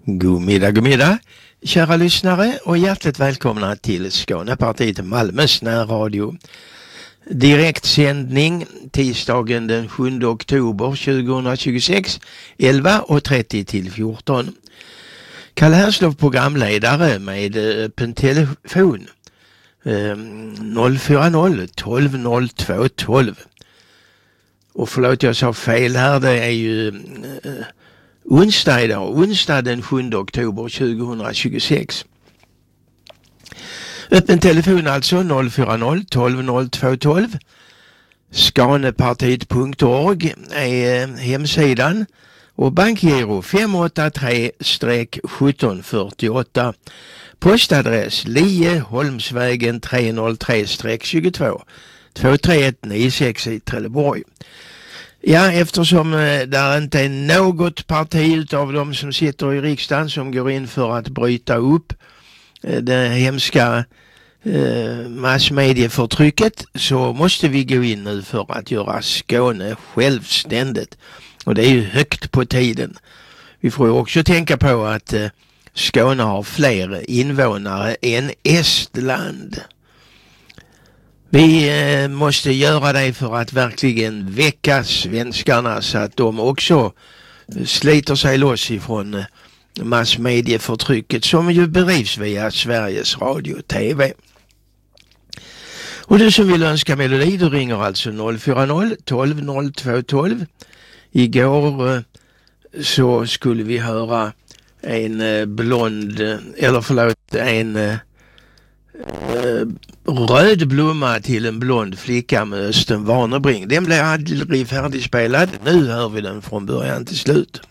God middag, kära lyssnare, och hjärtligt välkomna till Skånepartiet Malmös närradio. Direktsändning tisdagen den 7 oktober 2026, 11:30 till 14. Kalle Härslov, programledare, med öppen telefon 040 12 02 12. Och förlåt, jag sa fel här, det är ju onsdag idag, onsdag den 7 oktober 2026. Öppen telefon alltså 040 12 02 12. Skanepartiet.org är hemsidan och bankgiro 583-1748. Postadress Lieholmsvägen 303-22 23196 i Trelleborg. Ja, eftersom där inte är något parti utav dem som sitter i riksdagen som går in för att bryta upp det hemska massmedieförtrycket, så måste vi gå in nu för att göra Skåne självständigt. Och det är ju högt på tiden. Vi får ju också tänka på att Skåne har fler invånare än Estland. Vi måste göra det för att verkligen väcka svenskarna så att de också sliter sig loss ifrån massmedieförtrycket som ju bedrivs via Sveriges Radio och TV. Och du som vill önska melodi, du ringer alltså 040 12 02 12. Igår så skulle vi höra en röd blomma till en blond flicka med Östen Warnerbring. Den blev aldrig färdigspelad. Nu hör vi den från början till slut.